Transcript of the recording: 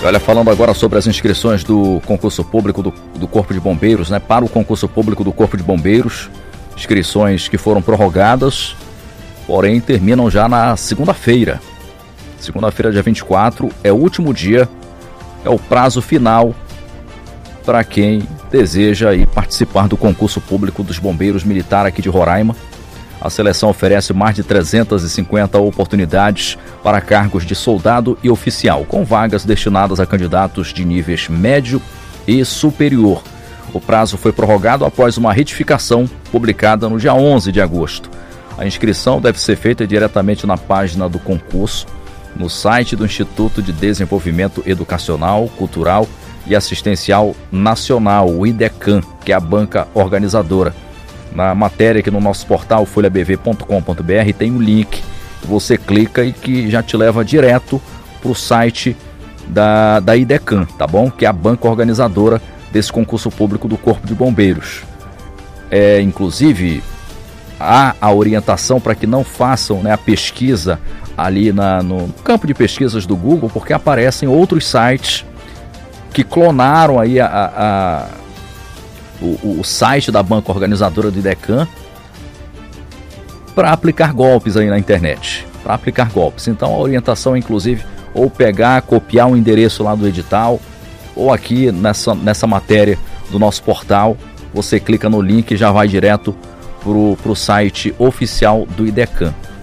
Olha, falando agora sobre as inscrições do concurso público do Corpo de Bombeiros, né? Para o concurso público do Corpo de Bombeiros, inscrições que foram prorrogadas, porém terminam já na segunda-feira. Segunda-feira, dia 24, é o último dia, é o prazo final para quem deseja aí participar do concurso público dos Bombeiros Militar aqui de Roraima. A seleção oferece mais de 350 oportunidades para cargos de soldado e oficial, com vagas destinadas a candidatos de níveis médio e superior. O prazo foi prorrogado após uma retificação publicada no dia 11 de agosto. A inscrição deve ser feita diretamente na página do concurso, no site do Instituto de Desenvolvimento Educacional, Cultural e Assistencial Nacional, o IDECAN, que é a banca organizadora. Na matéria aqui no nosso portal folhabv.com.br tem um link, você clica e que já te leva direto para o site da IDECAN, tá bom? Que é a banca organizadora desse concurso público do Corpo de Bombeiros. Inclusive, há a orientação para que não façam, né, a pesquisa ali no campo de pesquisas do Google, porque aparecem outros sites que clonaram aí o site da banca organizadora do IDECAN para aplicar golpes aí na internet, para aplicar golpes. Então a orientação é, inclusive, ou pegar, copiar um endereço lá do edital, ou aqui nessa matéria do nosso portal, você clica no link e já vai direto pro site oficial do IDECAN.